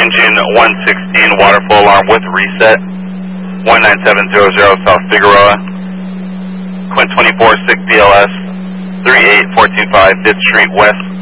engine 116, water flow alarm with reset, 19700 South Figueroa, Quint 24, 6 DLS, 38425 Fifth Street West,